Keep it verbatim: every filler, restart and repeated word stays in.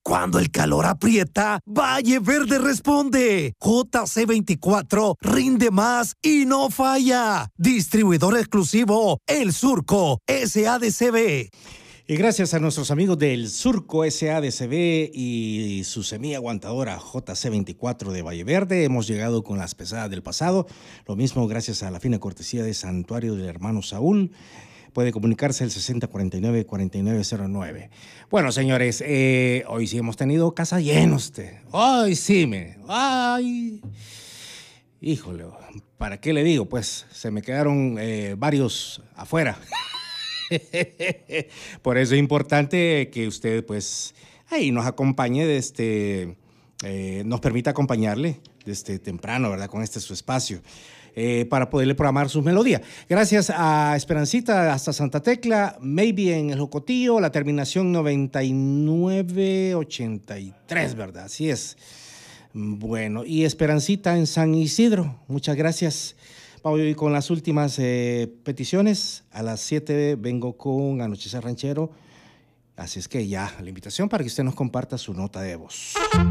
Cuando el calor aprieta, Valle Verde responde. J C veinticuatro rinde más y no falla. Distribuidor exclusivo El Surco S A D C B. Y gracias a nuestros amigos del Surco S A D C B y su semilla aguantadora J C veinticuatro de Valle Verde, hemos llegado con las pesadas del pasado. Lo mismo gracias a la fina cortesía de Santuario del Hermano Saúl. Puede comunicarse al sesenta cuarenta y nueve cuarenta y nueve cero nueve. Bueno, señores, eh, hoy sí hemos tenido casa llena usted. Hoy sí, me. Ay. Híjole, ¿para qué le digo? Pues se me quedaron eh, varios afuera. Por eso es importante que usted, pues, ahí nos acompañe, desde, eh, nos permita acompañarle desde temprano, ¿verdad? Con este su espacio. Eh, para poderle programar sus melodías. Gracias a Esperancita hasta Santa Tecla, Maybe en el Jocotillo, la terminación noventa y nueve ochenta y tres, ¿verdad? Así es. Bueno, y Esperancita en San Isidro, muchas gracias. Voy con las últimas eh, peticiones. A las siete vengo con Anochecer Ranchero. Así es que ya, la invitación para que usted nos comparta su nota de voz.